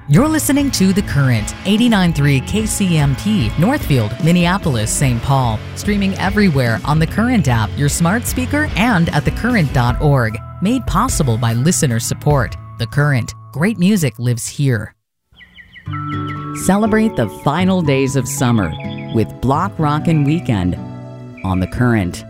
You're listening to The Current, 89.3 KCMP, Northfield, Minneapolis, St. Paul. Streaming everywhere on The Current app, your smart speaker, and at thecurrent.org. Made possible by listener support. The Current. Great music lives here. Celebrate the final days of summer with Block Rockin' Weekend on The Current.